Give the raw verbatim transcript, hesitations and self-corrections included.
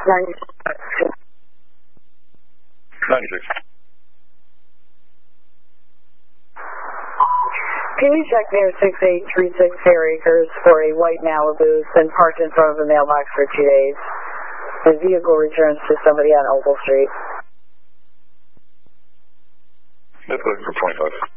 ninety-six. ninety-six. Can you check near six eight three six Fair Acres for a white Malibu that's been parked in front of a mailbox for two days? The vehicle returns to somebody on Opal Street. That's looking for twenty-five.